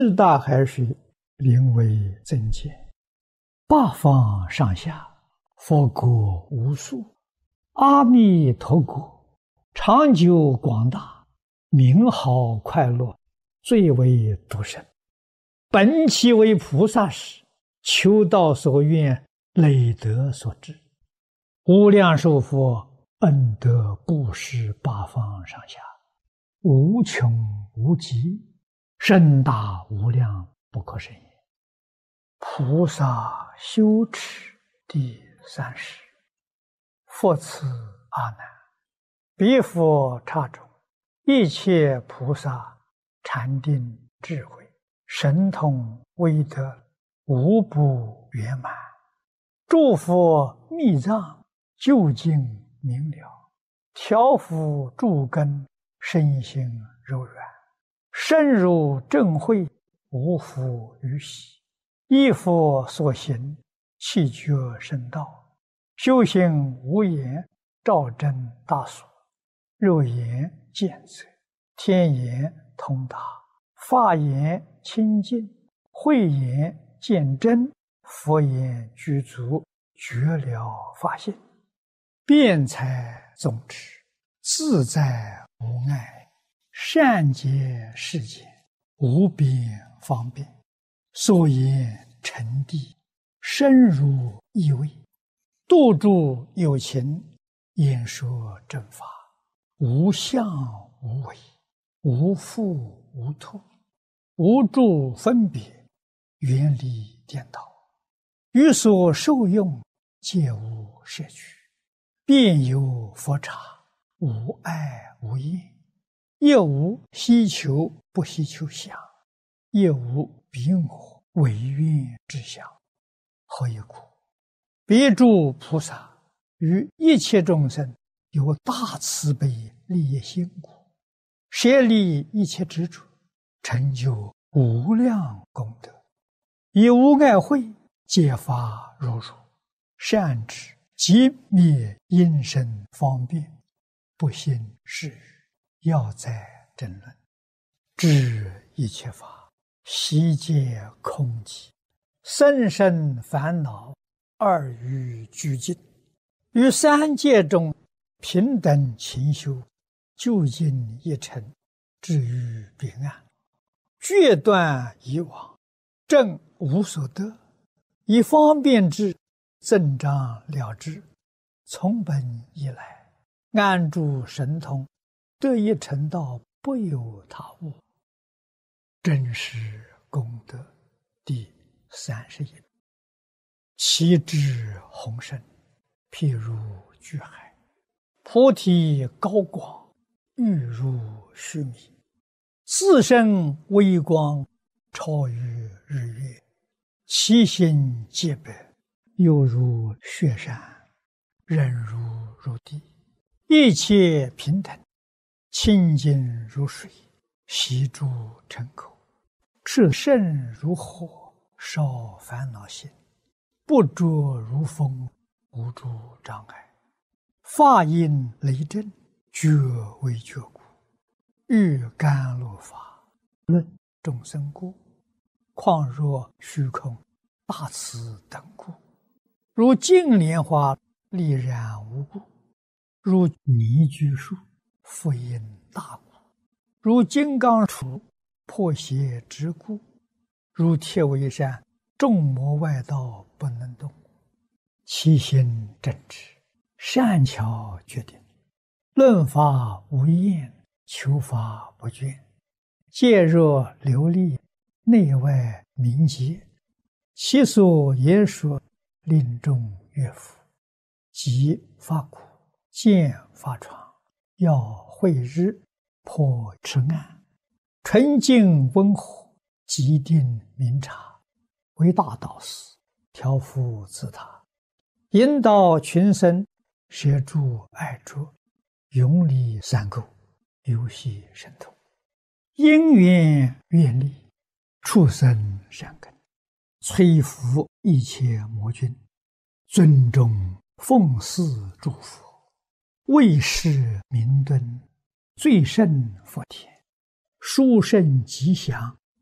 四大海水名为真见，八方上下佛国无数，阿弥陀国长久广大，名好快乐，最为独生。本其为菩萨时，求道所愿，累德所致。无量寿佛恩德布施八方上下，无穷无极，深大无量，不可胜也。菩萨修持第30，复次阿难，彼佛刹中，一切菩萨禅定智慧神通威德无不圆满，诸佛密藏究竟明了，调伏诸根身心柔软，深入正慧，无复于喜，依佛所行，气觉深道，修行无言，照真大所，肉眼见则，天眼通达，法眼清净，慧眼见真，佛眼具足，觉了法性，辩才总持，自在无碍，善解世间，无边方便，所言成地，深入意味，度诸有情，演说正法，无相无为，无复无脱，无住分别，远离颠倒，于所受用皆无摄取，遍有佛刹，无碍无厌，亦无希求不希求相，亦无彼我违愿之相。何以故？彼诸菩萨于一切众生有大慈悲利益心故，舍离一切执着，成就无量功德，以无碍慧解法如如，善知即灭因身方便，不信是语，要在争论，知一切法悉皆空寂，生生烦恼二于俱尽，于三界中平等勤修，究竟一尘，至于彼岸，决断以往，正无所得，以方便之，增长了之，从本以来，安住神通，得以成道，不有他物。真实功德第31，其智宏深，譬如巨海，菩提高广，欲如须弥，自身微光，超于日月，其心洁白，犹如雪山，忍如入地，一切平等，清净如水，悉诸尘口，炽盛如火，烧烦恼心，不着如风，无诸障碍，法音雷震，觉为觉故，欲甘露法，论众生故，况若虚空大慈等故，如净莲花丽然无故，如泥居树复因大故，如金刚杵破邪之故，如铁围山众魔外道不能动，其心正直，善巧决定，论法无厌，求法不倦，戒若流利，内外明洁，其所言说，令众悦服，即发苦，见发疮，要慧日，破痴暗，纯净温和，极定明察，为大导师，调伏自他，引导群生，摄诸爱着，永离三垢，游戏神通，因缘愿力，畜生善根，摧伏一切魔君，尊重奉祀诸佛，为世明敦，最胜佛田，殊胜吉祥，